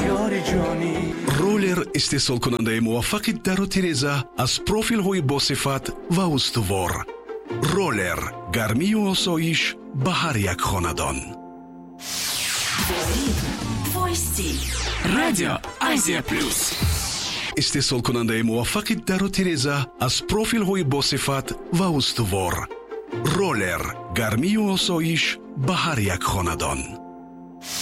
یار جانی. رولر استحصال کننده موفق در و تیرزه از پروفیل های باصفت و استوار. رولر، گرمی و آسایش به هر یک خاندان. رادیو آسیا پلوس، استحصال کننده موفق در و تیرزه از پروفیل های باصفت و استوار. رولر، گرمی و آسایش به هر یک خاندان.